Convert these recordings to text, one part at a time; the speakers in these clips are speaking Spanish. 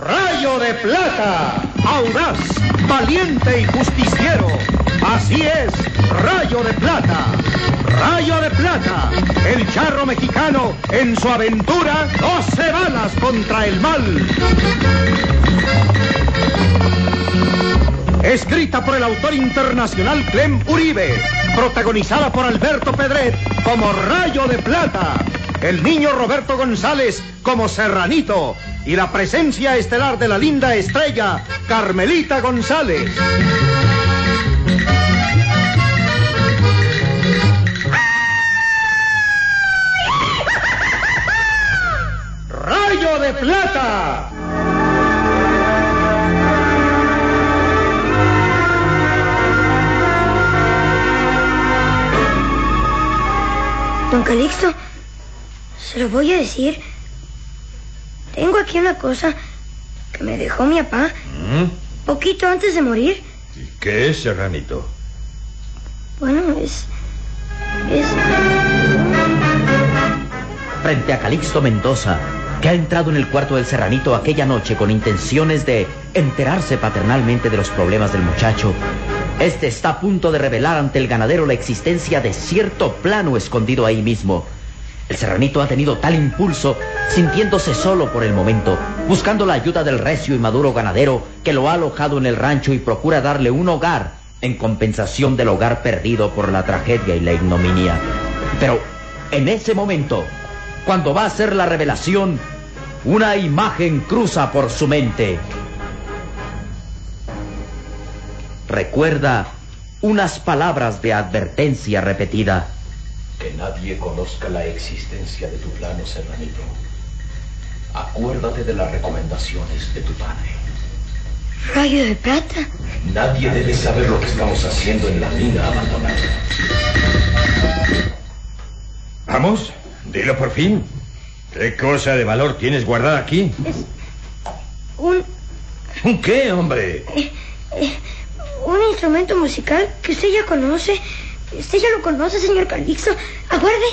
Rayo de Plata, audaz, valiente y justiciero. Así es, Rayo de Plata. Rayo de Plata, el charro mexicano en su aventura 12 balas contra el mal. Escrita por el autor internacional Clem Uribe, protagonizada por Alberto Pedret como Rayo de Plata, el niño Roberto González como Serranito y la presencia estelar de la linda estrella Carmelita González. ¡Rayo de Plata! Don Calixto, se lo voy a decir. Tengo aquí una cosa que me dejó mi papá poquito antes de morir. ¿Y qué es, Serranito? Bueno, es... Frente a Calixto Mendoza, que ha entrado en el cuarto del Serranito aquella noche con intenciones de enterarse paternalmente de los problemas del muchacho, este está a punto de revelar ante el ganadero la existencia de cierto plano escondido ahí mismo. El Serranito ha tenido tal impulso, sintiéndose solo por el momento, buscando la ayuda del recio y maduro ganadero que lo ha alojado en el rancho y procura darle un hogar en compensación del hogar perdido por la tragedia y la ignominia. Pero en ese momento, cuando va a hacer la revelación, una imagen cruza por su mente. Recuerda unas palabras de advertencia repetida. Que nadie conozca la existencia de tu plano, Serranito. Acuérdate de las recomendaciones de tu padre. Rayo de Plata. Nadie debe saber lo que estamos haciendo en la mina abandonada. Vamos, dilo por fin. ¿Qué cosa de valor tienes guardada aquí? Es un... ¿Un qué, hombre? Un instrumento musical que usted ya conoce. Usted ya lo conoce, señor Calixto. Aguarde.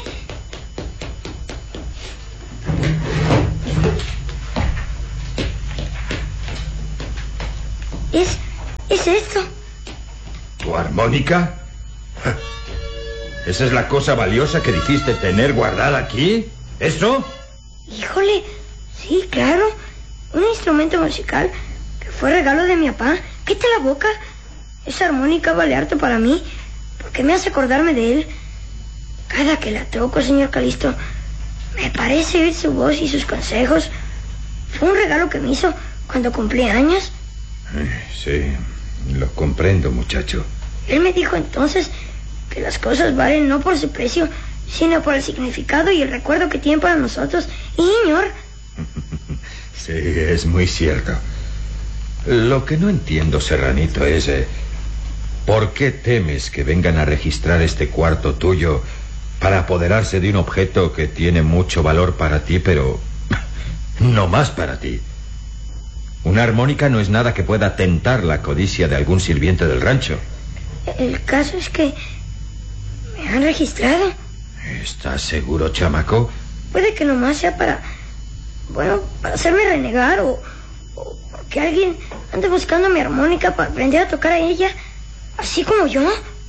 Es esto. ¿Tu armónica? ¿Esa es la cosa valiosa que dijiste tener guardada aquí? ¿Eso? Híjole, sí, claro. Un instrumento musical que fue regalo de mi papá. Quita la boca. Esa armónica vale harto para mí, porque me hace acordarme de él. Cada que la toco, señor Calixto, me parece oír su voz y sus consejos. Fue un regalo que me hizo cuando cumplí años. Sí, lo comprendo, muchacho. Él me dijo entonces que las cosas valen no por su precio, sino por el significado y el recuerdo que tienen para nosotros. Y, señor... Sí, es muy cierto. Lo que no entiendo, Serranito, es... ¿por qué temes que vengan a registrar este cuarto tuyo para apoderarse de un objeto que tiene mucho valor para ti, pero no más para ti? Una armónica no es nada que pueda tentar la codicia de algún sirviente del rancho. El caso es que me han registrado. ¿Estás seguro, chamaco? Puede que nomás sea para... bueno, para hacerme renegar o porque alguien ande buscando mi armónica para aprender a tocar a ella, así como yo.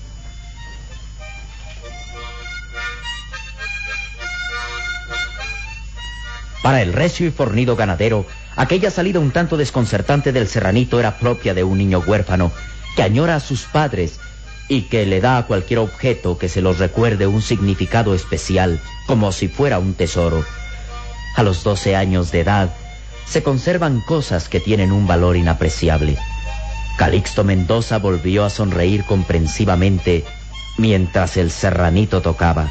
Para el recio y fornido ganadero, aquella salida un tanto desconcertante del Serranito era propia de un niño huérfano que añora a sus padres y que le da a cualquier objeto que se los recuerde un significado especial, como si fuera un tesoro. A los 12 años de edad, se conservan cosas que tienen un valor inapreciable. Calixto Mendoza volvió a sonreír comprensivamente mientras el Serranito tocaba.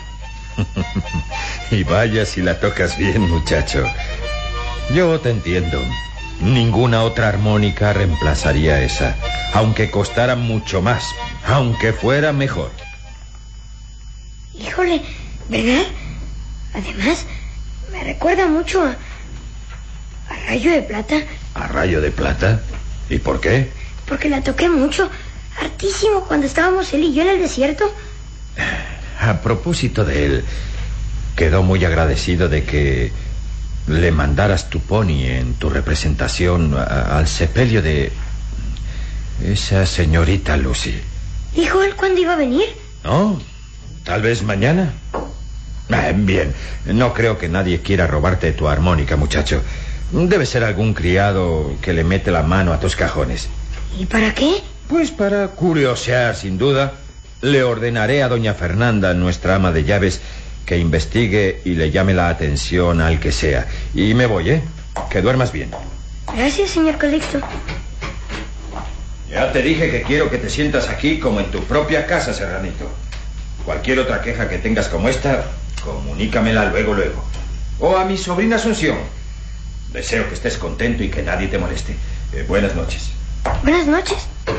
Y vaya si la tocas bien, muchacho. Yo te entiendo. Ninguna otra armónica reemplazaría esa, aunque costara mucho más, aunque fuera mejor. Híjole, ¿verdad? Además, me recuerda mucho a Rayo de Plata. ¿A Rayo de Plata? ¿Y por qué? Porque la toqué mucho, hartísimo, cuando estábamos él y yo en el desierto. A propósito de él, quedó muy agradecido de que le mandaras tu pony en tu representación al sepelio de esa señorita Lucy. ¿Dijo él cuándo iba a venir? ¿No? ¿Tal vez mañana? Bien, no creo que nadie quiera robarte tu armónica, muchacho. Debe ser algún criado que le mete la mano a tus cajones. ¿Y para qué? Pues para curiosear, sin duda. Le ordenaré a doña Fernanda, nuestra ama de llaves, que investigue y le llame la atención al que sea. Y me voy, ¿eh? Que duermas bien. Gracias, señor Calixto. Ya te dije que quiero que te sientas aquí como en tu propia casa, Serranito. Cualquier otra queja que tengas como esta, comunícamela luego. O a mi sobrina Asunción. Deseo que estés contento y que nadie te moleste. Buenas noches. Buenas noches.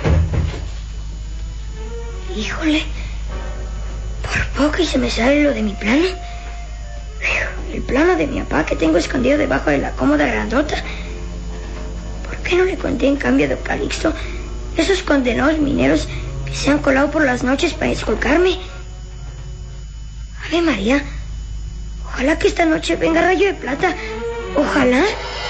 Híjole, por poco y se me sale lo de mi plano. El plano de mi papá que tengo escondido debajo de la cómoda grandota. ¿Por qué no le conté en cambio a don Calixto esos condenados mineros que se han colado por las noches para escolcarme? Ave María, ojalá que esta noche venga Rayo de Plata. Ojalá.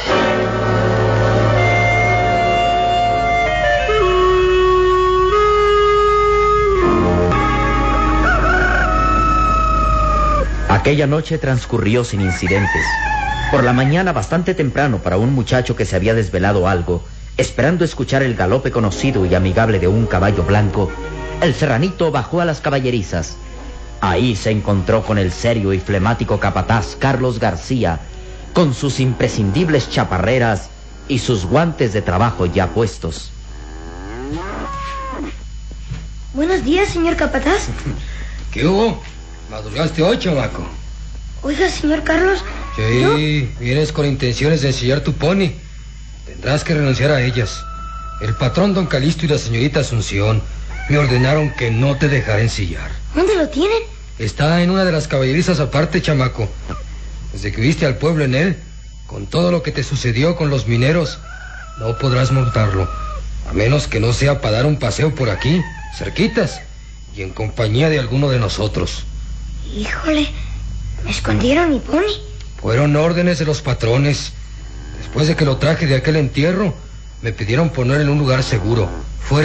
Aquella noche transcurrió sin incidentes. Por la mañana, bastante temprano para un muchacho que se había desvelado algo, esperando escuchar el galope conocido y amigable de un caballo blanco, el serranito bajó a las caballerizas. Ahí se encontró con el serio y flemático capataz Carlos García, con sus imprescindibles chaparreras y sus guantes de trabajo ya puestos. Buenos días, señor capataz. ¿Qué hubo? ¿Madrugaste hoy, chamaco? Oiga, señor Carlos. Sí, vienes con intenciones de ensillar tu pony. Tendrás que renunciar a ellas. El patrón don Calixto y la señorita Asunción me ordenaron que no te dejara ensillar. ¿Dónde lo tienen? Está en una de las caballerizas aparte, chamaco. Desde que viste al pueblo en él, con todo lo que te sucedió con los mineros, no podrás montarlo, a menos que no sea para dar un paseo por aquí, cerquitas, y en compañía de alguno de nosotros. Híjole, me escondieron mi pony. Fueron órdenes de los patrones. Después de que lo traje de aquel entierro, me pidieron ponerlo en un lugar seguro, fuera